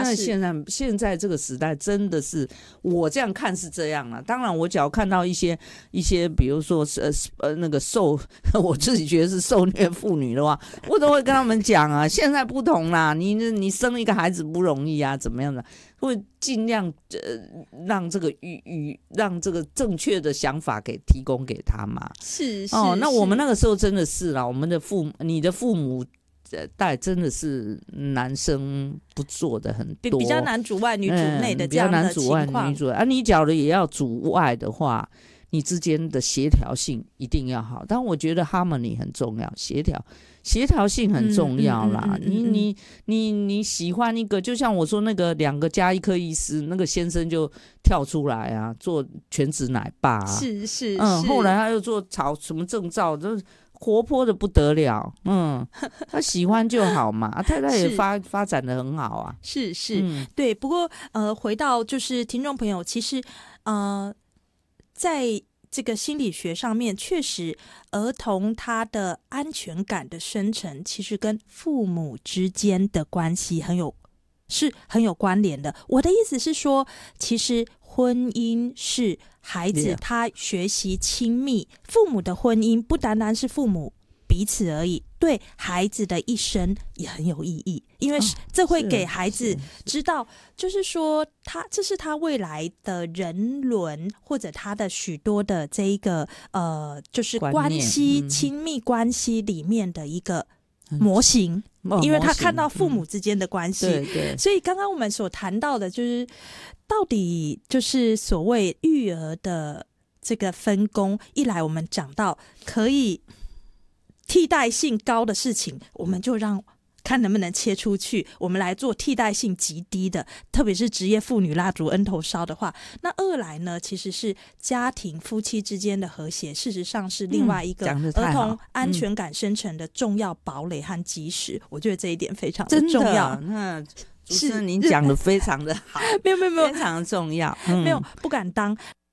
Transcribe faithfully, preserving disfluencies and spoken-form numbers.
在现在现在这个时代真的是我这样看是这样了。当然，我只要看到一些一些，比如说呃呃那个受我自己觉得是受虐妇女的话，我都会跟他们讲啊，现在不同啦，你你生一个孩子不容易啊，怎么样的，会尽量呃让这个与与让这个正确的想法给提供给他嘛。 是是哦，那我们那个时候真的是啦，我们的父母，你的父母。代真的是男生不做的很多， 比比较男主外女主内的这样的情况。 嗯、比较男主外女主外啊，你假如也要主外的话，你之间的协调性一定要好。但我觉得 harmony 很重要，协调协调性很重要啦。嗯嗯嗯嗯嗯、你你你你喜欢一个，就像我说那个两个加一颗医师，那个先生就跳出来啊，做全职奶爸、啊， 是是嗯， 是后来他又做考什么证照，就是。活泼的不得了，嗯，他喜欢就好嘛，啊、太太也发发展的很好啊， 是是、 嗯， 对。不过呃，回到就是听众朋友，其实呃，在这个心理学上面，确实儿童他的安全感的生成，其实跟父母之间的关系很有是很有关联的。我的意思是说，其实婚姻是孩子他学习亲密，父母的婚姻不单单是父母彼此而已，对孩子的一生也很有意义，因为这会给孩子知道，就是说他这是他未来的人伦或者他的许多的这一个呃，就是关系、嗯、亲密关系里面的一个模型。哦、因为他看到父母之间的关系、嗯、对对，所以刚刚我们所谈到的就是到底就是所谓育儿的这个分工，一来我们讲到可以替代性高的事情，我们就让看能不能切出去，我们来做替代性极低的，特别是职业妇女蜡烛恩头烧的话，那二来呢，其实是家庭夫妻之间的和谐，事实上是另外一个儿童安全感生成的重要堡垒和基石、嗯、我觉得这一点非常的重要。 真的，那主持人您讲的非常的好， 没有没有没有， 非常的重要、嗯、 没有不敢当。